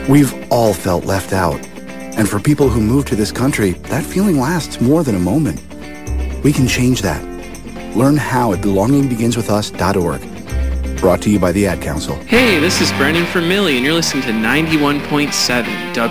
We've all felt left out. And for people who move to this country, that feeling lasts more than a moment. We can change that. Learn how at belongingbeginswithus.org. Brought to you by the Ad Council. Hey, this is Brendan from Millie, and you're listening to 91.7